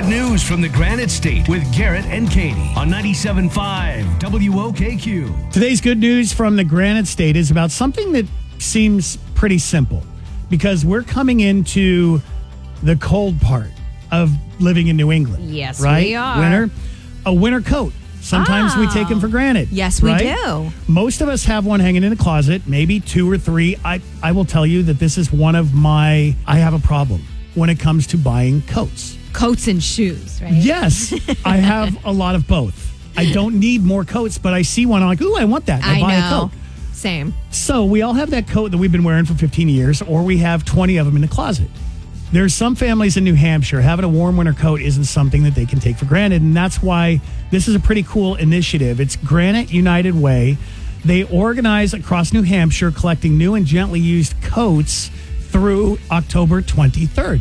good news from the Granite State with Garrett and Katie on 97.5 WOKQ. Today's good news from the Granite State is about something that seems pretty simple because we're coming into the cold part of living in New England. Yes, right? we are. Winter. A winter coat. Sometimes we take them for granted. Yes, we right? do. Most of us have one hanging in the closet, maybe 2 or 3. I will tell you that this is one of I have a problem when it comes to buying coats. Coats and shoes, right? Yes, I have a lot of both. I don't need more coats, but I see one, I'm like, ooh, I want that. I buy a coat. Same. So we all have that coat that we've been wearing for 15 years, or we have 20 of them in the closet. There's some families in New Hampshire, having a warm winter coat isn't something that they can take for granted, and that's why this is a pretty cool initiative. It's Granite United Way. They organize across New Hampshire, collecting new and gently used coats through October 23rd.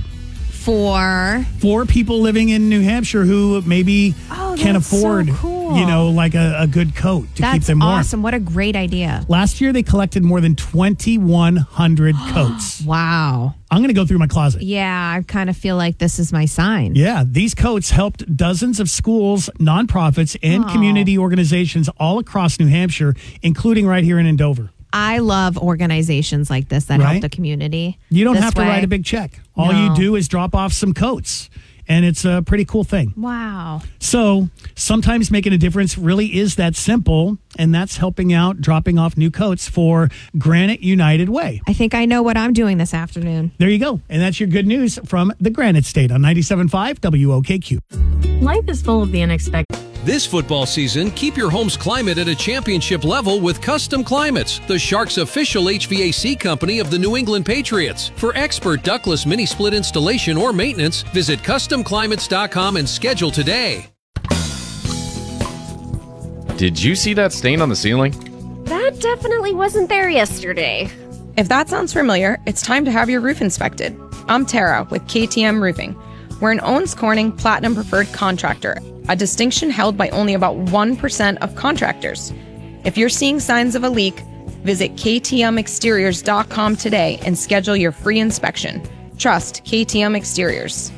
For people living in New Hampshire who maybe can't afford, so cool. like a good coat to keep them warm. That's awesome. What a great idea. Last year, they collected more than 2,100 coats. Wow. I'm going to go through my closet. Yeah, I kind of feel like this is my sign. Yeah, these coats helped dozens of schools, nonprofits, and community organizations all across New Hampshire, including right here in Andover. I love organizations like this that help the community. You don't have to write a big check. All you do is drop off some coats, and it's a pretty cool thing. Wow. So sometimes making a difference really is that simple, and that's helping out, dropping off new coats for Granite United Way. I think I know what I'm doing this afternoon. There you go. And that's your good news from the Granite State on 97.5 WOKQ. Life is full of the unexpected. This football season, keep your home's climate at a championship level with Custom Climates, the Sharks' official HVAC company of the New England Patriots. For expert ductless mini split installation or maintenance, visit CustomClimates.com and schedule today. Did you see that stain on the ceiling? That definitely wasn't there yesterday. If that sounds familiar, it's time to have your roof inspected. I'm Tara with KTM Roofing. We're an Owens Corning Platinum Preferred Contractor, a distinction held by only about 1% of contractors. If you're seeing signs of a leak, visit ktmexteriors.com today and schedule your free inspection. Trust KTM Exteriors.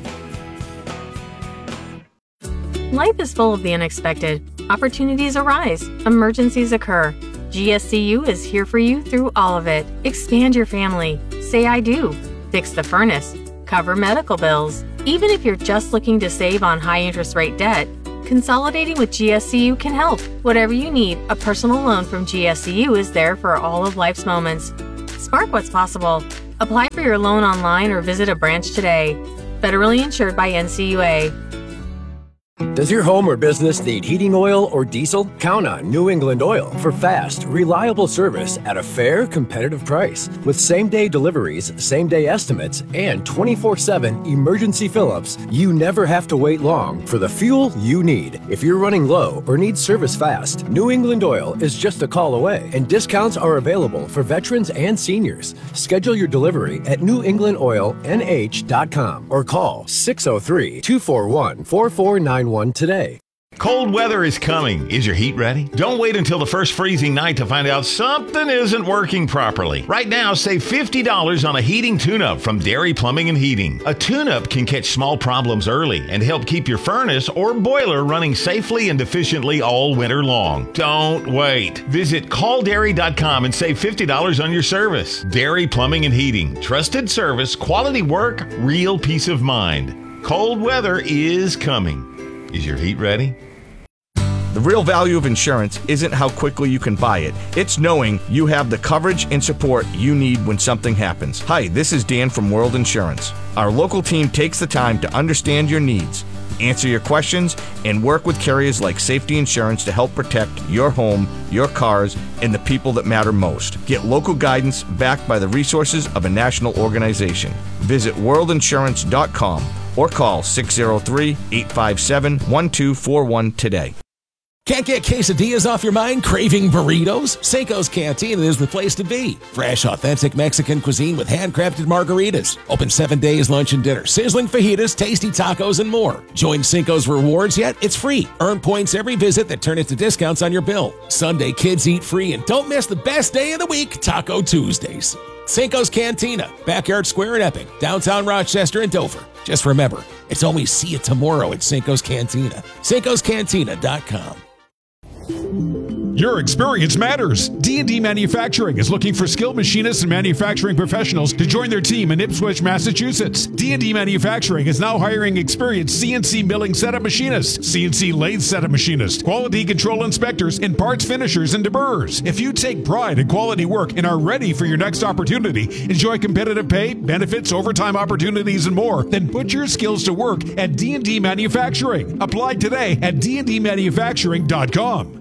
Life is full of the unexpected. Opportunities arise. Emergencies occur. GSCU is here for you through all of it. Expand your family. Say I do. Fix the furnace. Cover medical bills. Even if you're just looking to save on high interest rate debt, consolidating with GSCU can help. Whatever you need, a personal loan from GSCU is there for all of life's moments. Spark what's possible. Apply for your loan online or visit a branch today. Federally insured by NCUA. Does your home or business need heating oil or diesel? Count on New England Oil for fast, reliable service at a fair, competitive price. With same-day deliveries, same-day estimates, and 24/7 emergency fill-ups, you never have to wait long for the fuel you need. If you're running low or need service fast, New England Oil is just a call away, and discounts are available for veterans and seniors. Schedule your delivery at newenglandoilnh.com or call 603-241-4491 today. Cold weather is coming. Is your heat ready? Don't wait until the first freezing night to find out something isn't working properly. Right now, save $50 on a heating tune-up from Dairy Plumbing and Heating. A tune-up can catch small problems early and help keep your furnace or boiler running safely and efficiently all winter long. Don't wait. Visit calldairy.com and save $50 on your service. Dairy Plumbing and Heating. Trusted service, quality work, real peace of mind. Cold weather is coming. Is your heat ready? The real value of insurance isn't how quickly you can buy it. It's knowing you have the coverage and support you need when something happens. Hi, this is Dan from World Insurance. Our local team takes the time to understand your needs, answer your questions, and work with carriers like Safety Insurance to help protect your home, your cars, and the people that matter most. Get local guidance backed by the resources of a national organization. Visit worldinsurance.com or call 603-857-1241 today. Can't get quesadillas off your mind? Craving burritos? Cinco's Cantina is the place to be. Fresh, authentic Mexican cuisine with handcrafted margaritas. Open 7 days, lunch and dinner. Sizzling fajitas, tasty tacos, and more. Join Cinco's Rewards yet? It's free. Earn points every visit that turn into discounts on your bill. Sunday, kids eat free, and don't miss the best day of the week, Taco Tuesdays. Cinco's Cantina, Backyard Square in Epping, downtown Rochester and Dover. Just remember, it's always see you tomorrow at Cinco's Cantina. Cinco'sCantina.com. Your experience matters. D&D Manufacturing is looking for skilled machinists and manufacturing professionals to join their team in Ipswich, Massachusetts. D&D Manufacturing is now hiring experienced CNC milling setup machinists, CNC lathe setup machinists, quality control inspectors, and parts finishers and deburrers. If you take pride in quality work and are ready for your next opportunity, enjoy competitive pay, benefits, overtime opportunities, and more, then put your skills to work at D&D Manufacturing. Apply today at dndmanufacturing.com.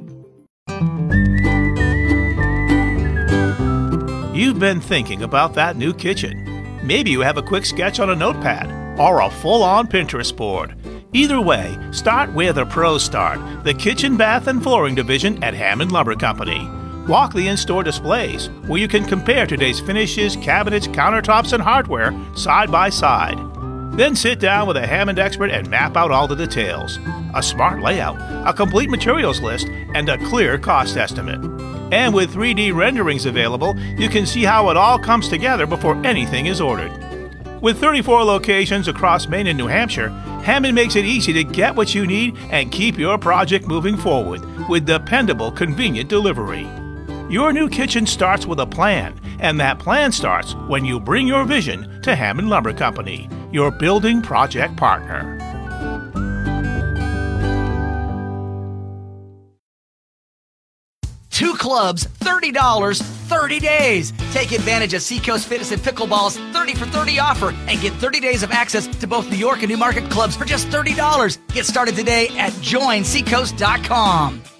You've been thinking about that new kitchen. Maybe you have a quick sketch on a notepad or a full-on Pinterest board. Either way, start where the pros start, the kitchen, bath, and flooring division at Hammond Lumber Company. Walk the in-store displays where you can compare today's finishes, cabinets, countertops, and hardware side by side. Then sit down with a Hammond expert and map out all the details. A smart layout, a complete materials list, and a clear cost estimate. And with 3D renderings available, you can see how it all comes together before anything is ordered. With 34 locations across Maine and New Hampshire, Hammond makes it easy to get what you need and keep your project moving forward with dependable, convenient delivery. Your new kitchen starts with a plan, and that plan starts when you bring your vision to Hammond Lumber Company, your building project partner. Two clubs, $30, 30 days. Take advantage of Seacoast Fitness and Pickleball's 30 for 30 offer and get 30 days of access to both New York and Newmarket clubs for just $30. Get started today at joinseacoast.com.